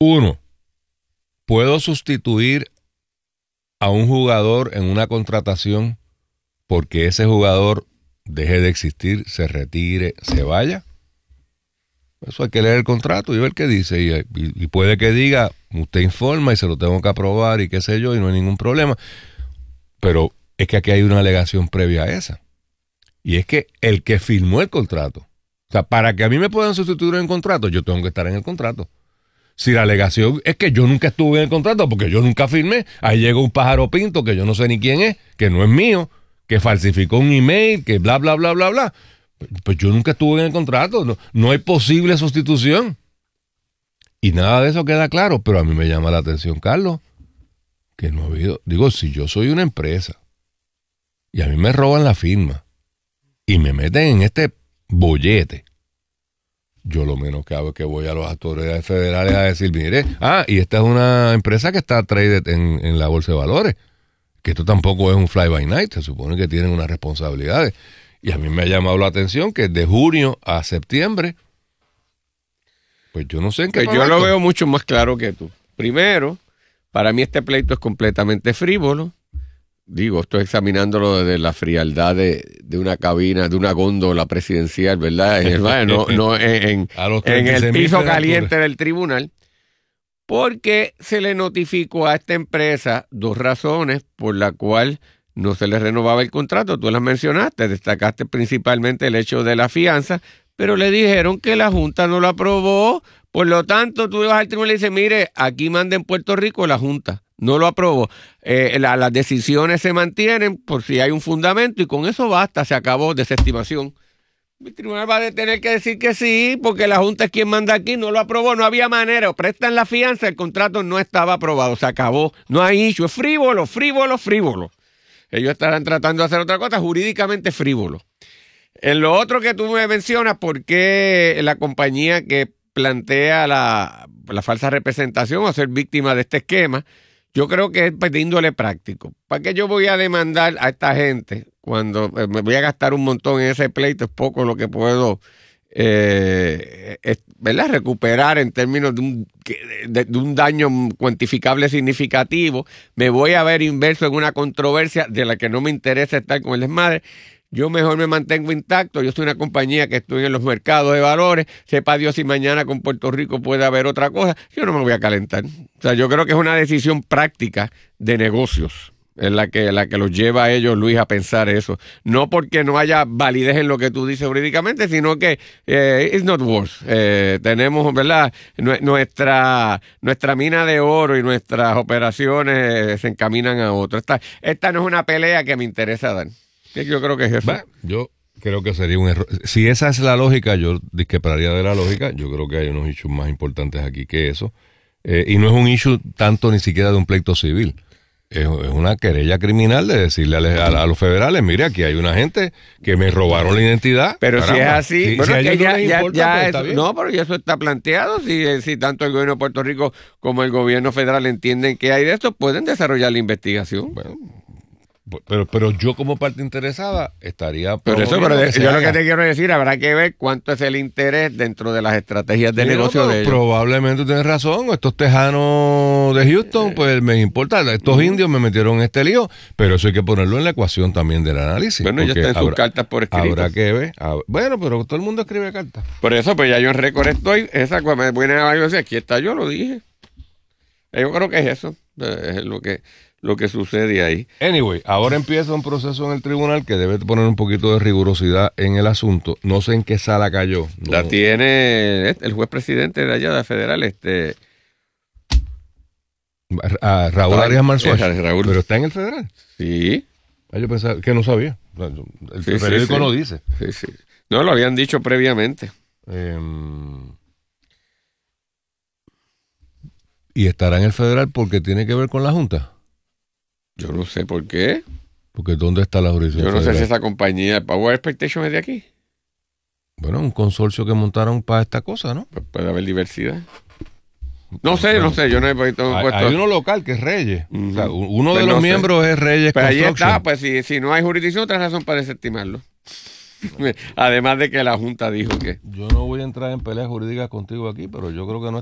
Uno, ¿puedo sustituir a un jugador en una contratación porque ese jugador deje de existir, se retire, se vaya? Eso hay que leer el contrato y ver qué dice. Y puede que diga, usted informa y se lo tengo que aprobar y qué sé yo, y no hay ningún problema. Pero es que aquí hay una alegación previa a esa. Y es que el que firmó el contrato, o sea, para que a mí me puedan sustituir en el contrato, yo tengo que estar en el contrato. Si la alegación es que yo nunca estuve en el contrato porque yo nunca firmé, ahí llega un pájaro pinto que yo no sé ni quién es, que no es mío, que falsificó un email, que bla, bla, bla, bla, bla. Pues yo nunca estuve en el contrato, no hay posible sustitución. Y nada de eso queda claro, pero a mí me llama la atención, Carlos, que no ha habido... Digo, si yo soy una empresa y a mí me roban la firma y me meten en este bollete, yo lo menos que hago es que voy a las autoridades federales a decir, mire, y esta es una empresa que está traded en la bolsa de valores, que esto tampoco es un fly by night, se supone que tienen unas responsabilidades. Y a mí me ha llamado la atención que de junio a septiembre, pues yo no sé en qué. Pues yo lo veo mucho más claro que tú. Primero, para mí este pleito es completamente frívolo. Digo, estoy examinándolo desde la frialdad de una cabina, de una góndola presidencial, ¿verdad? No en el piso caliente del tribunal. Porque se le notificó a esta empresa 2 razones por la cual no se le renovaba el contrato. Tú las mencionaste, destacaste principalmente el hecho de la fianza, pero le dijeron que la Junta no lo aprobó. Por lo tanto, tú vas al tribunal y dices, mire, aquí manda en Puerto Rico la Junta. No lo aprobó. Las decisiones se mantienen por si hay un fundamento y con eso basta, se acabó, desestimación. El tribunal va a tener que decir que sí, porque la Junta es quien manda aquí, no lo aprobó, no había manera, o prestan la fianza, el contrato no estaba aprobado, se acabó, no hay issue, es frívolo, frívolo, frívolo. Ellos estarán tratando de hacer otra cosa, jurídicamente frívolo. En lo otro que tú me mencionas, ¿por qué la compañía que plantea la falsa representación o ser víctima de este esquema? Yo creo que es de índole práctico. ¿Para qué yo voy a demandar a esta gente cuando me voy a gastar un montón en ese pleito? Es poco lo que puedo ¿verdad? Recuperar en términos de un daño cuantificable significativo. Me voy a ver inverso en una controversia de la que no me interesa estar con el desmadre. Yo mejor me mantengo intacto. Yo soy una compañía que estoy en los mercados de valores. Sepa Dios si mañana con Puerto Rico puede haber otra cosa. Yo no me voy a calentar. O sea, yo creo que es una decisión práctica de negocios. Es la que los lleva a ellos, Luis, a pensar eso. No porque no haya validez en lo que tú dices jurídicamente, sino que it's not worth. Tenemos, ¿verdad? Nuestra mina de oro y nuestras operaciones se encaminan a otro. Esta no es una pelea que me interesa dar. Yo creo que es eso. Yo creo que sería un error. Si esa es la lógica, yo discreparía de la lógica. Yo creo que hay unos issues más importantes aquí que eso. Y no es un issue tanto ni siquiera de un pleito civil. Es una querella criminal de decirle a los federales, mire, aquí hay una gente que me robaron la identidad. Pero caramba, si es así, bueno, si que ya eso, no, pero eso está planteado. Si tanto el gobierno de Puerto Rico como el gobierno federal entienden que hay de esto, pueden desarrollar la investigación. Bueno, pero yo como parte interesada estaría... Pero yo lo que te quiero decir, habrá que ver cuánto es el interés dentro de las estrategias de negocio de ellos. Probablemente tienes razón, estos tejanos de Houston, pues me importa, estos indios me metieron en este lío, pero eso hay que ponerlo en la ecuación también del análisis. Bueno, ya están sus cartas por escrito. Habrá que ver, bueno, pero todo el mundo escribe cartas. Por eso, pues ya yo en récord estoy, esa cuando me ponen a decir, aquí está, yo lo dije. Yo creo que es eso, es lo que sucede ahí. Anyway, ahora empieza un proceso en el tribunal que debe poner un poquito de rigurosidad en el asunto. No sé en qué sala cayó. No. La tiene el juez presidente de allá de la federal, Raúl Arias Marzuach. Raúl. Pero está en el federal. Sí. Yo pensaba que no sabía. El periódico no dice. Sí. No, lo habían dicho previamente. ¿Y estará en el federal porque tiene que ver con la Junta? Yo no sé por qué. Porque ¿dónde está la jurisdicción Yo no federal? sé si esa compañía, Power Expectation, es de aquí. Bueno, un consorcio que montaron para esta cosa, ¿no? Pues puede haber diversidad. No sé, yo no he puesto... Hay uno local que es Reyes. O sea, uno de los miembros es Reyes Pero Construction. ahí está, pues si no hay jurisdicción, otra razón para desestimarlo. Además de que la Junta dijo que... Yo no voy a entrar en peleas jurídicas contigo aquí, pero yo creo que no